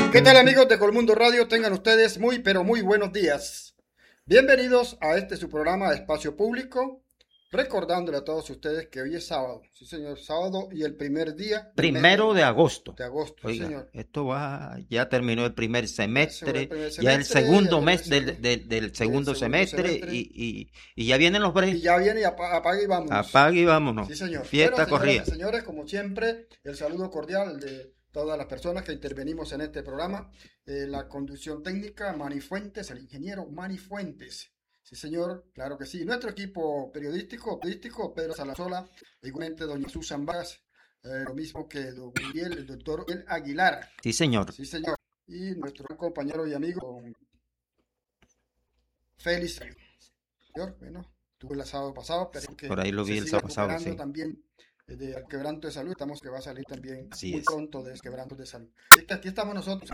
¿Qué tal amigos de Colmundo Radio? Tengan ustedes muy pero muy buenos días. Bienvenidos a este su programa de Espacio Público, recordándole a todos ustedes que hoy es sábado, sí señor, sábado y el primer día del mes Primero de agosto. de agosto, sí Oiga, señor. esto ya terminó el primer Ese fue el semestre, primer ya el semestre, segundo el mes segundo, del del segundo segundo semestre semestre y ya vienen los y breaks. ya viene y apague y vámonos. Apague y vámonos. Sí señor. Bueno, Fiesta señoras corrida. y señores, como siempre, el saludo cordial de todas las personas que intervenimos en este programa. La conducción técnica, Manny Fuentes, el ingeniero Manny Fuentes. Sí, señor, claro que sí. Nuestro equipo periodístico, Pedro Salazola, igualmente doña Susan Vargas, lo mismo que don Miguel, el doctor El Aguilar. Sí, señor. Sí, señor. Y nuestro compañero y amigo, don Félix. Señor, bueno, tuvo el sábado pasado, pero que Por ahí lo se vi el sigue sábado pasado, recuperando sí. también de quebranto de salud. Estamos que va a salir también Así muy es. pronto de quebranto de salud. Así que aquí estamos nosotros